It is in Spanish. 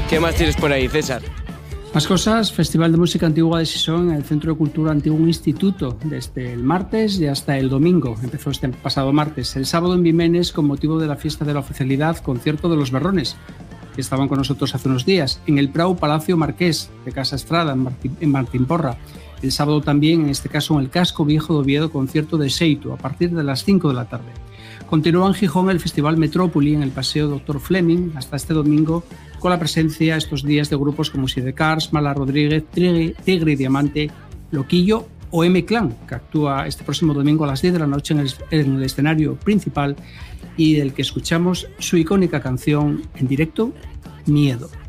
¿Qué más tienes por ahí, César? Más cosas, Festival de Música Antigua de Sison en el Centro de Cultura Antiguo Instituto, desde el martes y hasta el domingo. Empezó este pasado martes. El sábado en Vimenes, con motivo de la fiesta de la oficialidad, concierto de los Berrones, que estaban con nosotros hace unos días. En el Prau Palacio Marqués, de Casa Estrada, en Martín Porra. El sábado también, en este caso en el Casco Viejo de Oviedo, concierto de Xeitu, a partir de las 5 de la tarde. Continúa en Gijón el Festival Metrópoli en el Paseo Dr. Fleming hasta este domingo, con la presencia estos días de grupos como Sidecars, Mala Rodríguez, Tigre y Diamante, Loquillo o M-Clan, que actúa este próximo domingo a las 10 de la noche en el escenario principal y del que escuchamos su icónica canción en directo, Miedo.